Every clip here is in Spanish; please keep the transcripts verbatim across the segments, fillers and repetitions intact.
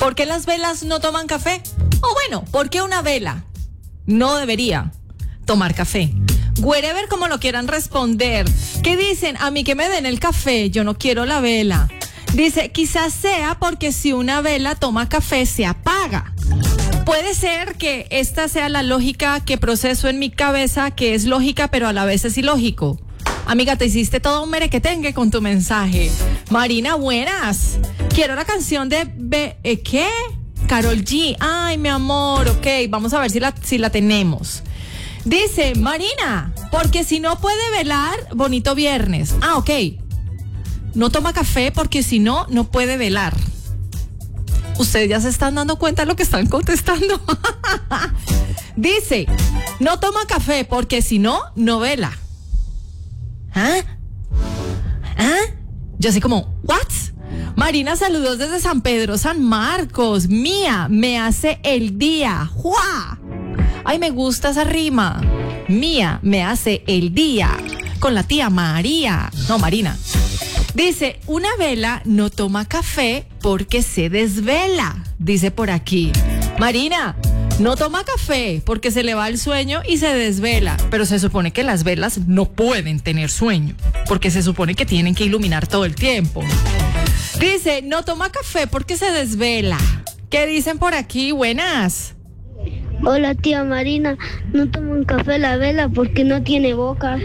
¿Por qué las velas no toman café? O bueno, ¿por qué una vela no debería tomar café? Wherever como lo quieran responder. ¿Qué dicen? A mí que me den el café, yo no quiero la vela. Dice, quizás sea porque si una vela toma café se apaga. Puede ser que esta sea la lógica que proceso en mi cabeza, que es lógica pero a la vez es ilógico. Amiga, te hiciste todo un merequetengue con tu mensaje. Marina, buenas. Quiero la canción de... Be- ¿eh, ¿Qué? Karol G. Ay, mi amor, ok, vamos a ver si la, si la tenemos. Dice, Marina, porque si no puede velar, bonito viernes. Ah, ok. No toma café porque si no, no puede velar. Ustedes ya se están dando cuenta de lo que están contestando. Dice, no toma café porque si no, no vela. ¿Ah? ¿Ah? Yo así como, ¿what? Marina, saludos desde San Pedro, San Marcos. Mía, me hace el día. ¡Jua! Ay, me gusta esa rima. Mía, me hace el día. Con la tía María. No, Marina. Dice, una vela no toma café porque se desvela. Dice por aquí. Marina, no toma café porque se le va el sueño y se desvela. Pero se supone que las velas no pueden tener sueño, porque se supone que tienen que iluminar todo el tiempo. Dice, no toma café porque se desvela. ¿Qué dicen por aquí? Buenas. Hola, tía Marina. No toma un café la vela porque no tiene boca.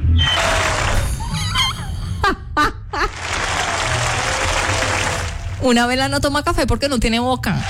Una vela no toma café porque no tiene boca.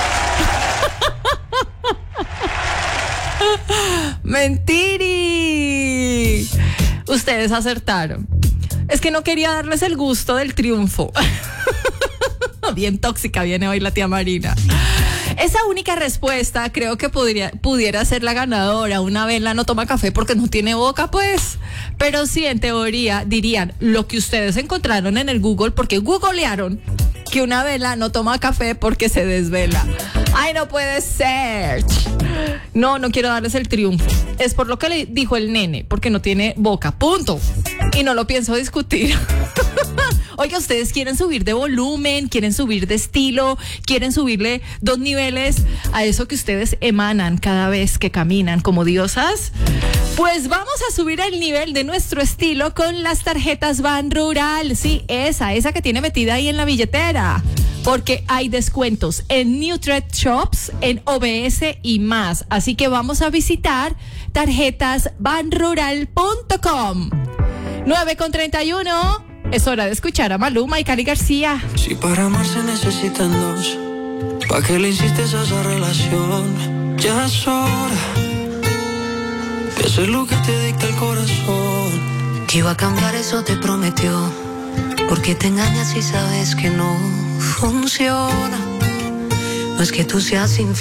Mentiri. Ustedes acertaron. Es que no quería darles el gusto del triunfo. Bien tóxica viene hoy la tía Marina. Esa única respuesta creo que podría, pudiera ser la ganadora. Una vela no toma café porque no tiene boca, pues. Pero sí, en teoría, dirían lo que ustedes encontraron en el Google, porque googlearon que una vela no toma café porque se desvela. ¡Ay, no puede ser! No, no quiero darles el triunfo. Es por lo que le dijo el nene, porque no tiene boca. Punto. Y no lo pienso discutir. Oiga, ustedes quieren subir de volumen, quieren subir de estilo, quieren subirle dos niveles a eso que ustedes emanan cada vez que caminan como diosas. Pues vamos a subir el nivel de nuestro estilo con las tarjetas Ban Rural. Sí, esa, esa que tiene metida ahí en la billetera. Porque hay descuentos en Nutred Shops, en O B S y más. Así que vamos a visitar tarjetas ban rural punto com. nueve con treinta y uno. Es hora de escuchar a Maluma y Cali García. Si para amar se necesitan dos, ¿pa' qué le insistes a esa relación? Ya es hora de hacer lo que te dicta el corazón. Que iba a cambiar, eso te prometió. Porque te engañas y sabes que no funciona. No es que tú seas infiel.